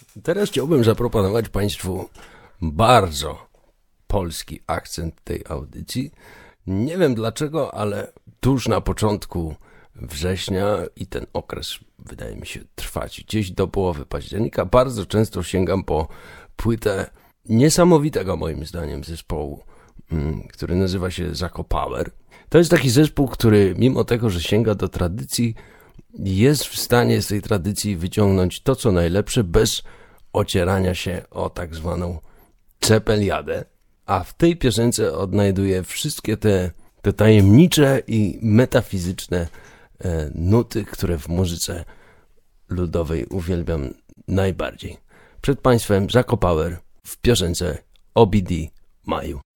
Teraz chciałbym zaproponować Państwu bardzo polski akcent tej audycji. Nie wiem dlaczego, ale tuż na początku września i ten okres wydaje mi się trwać gdzieś do połowy października. Bardzo często sięgam po płytę niesamowitego moim zdaniem zespołu, który nazywa się Zakopower. To jest taki zespół, który mimo tego, że sięga do tradycji, jest w stanie z tej tradycji wyciągnąć to, co najlepsze, bez ocierania się o tak zwaną cepeliadę. A w tej piosence odnajduję wszystkie te tajemnicze i metafizyczne nuty, które w muzyce ludowej uwielbiam najbardziej. Przed Państwem Zakopower w piosence OBD Maju.